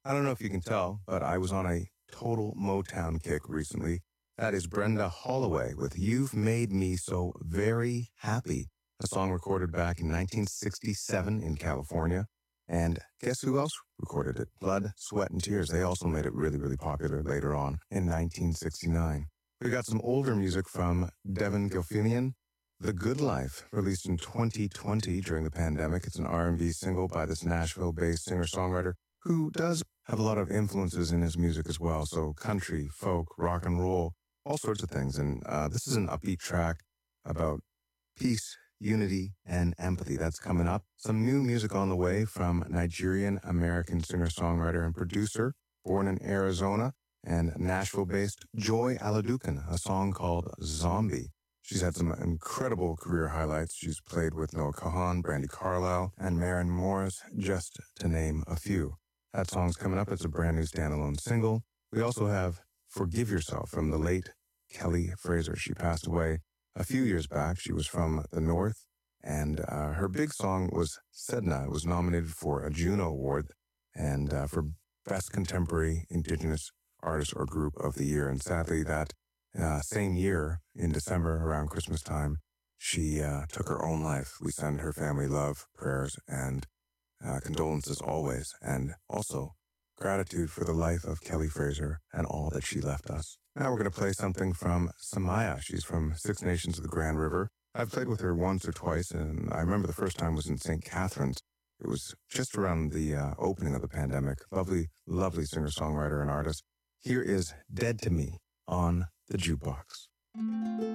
I don't know if you can tell, but I was on a total Motown kick recently. That is Brenda Holloway with You've Made Me So Very Happy, a song recorded back in 1967 in California. And guess who else recorded it? Blood, Sweat, and Tears. They also made it really, really popular later on in 1969. We got some older music from Devin Gilfillian. The Good Life, released in 2020 during the pandemic. It's an R&B single by this Nashville-based singer-songwriter who does have a lot of influences in his music as well. So country, folk, rock and roll, all sorts of things. And this is an upbeat track about peace, unity, and empathy. That's coming up. Some new music on the way from Nigerian-American singer-songwriter and producer, born in Arizona and Nashville-based Joy Aladukan, a song called Zombie. She's had some incredible career highlights. She's played with Noah Kahan, Brandi Carlile, and Maren Morris, just to name a few. That song's coming up. It's a brand new standalone single. We also have Forgive Yourself from the late Kelly Fraser. She passed away a few years back. She was from the North, and her big song was Sedna. It was nominated for a Juno Award and for Best Contemporary Indigenous Artist or Group of the Year. And sadly, that same year, in December, around Christmas time, she took her own life. We send her family love, prayers, and condolences always, and also gratitude for the life of Kelly Fraser and all that she left us. Now we're going to play something from Samaya. She's from Six Nations of the Grand River. I've played with her once or twice, and I remember the first time was in St. Catharines. It was just around the opening of the pandemic. Lovely, lovely singer-songwriter and artist. Here is Dead to Me on the Jukebox.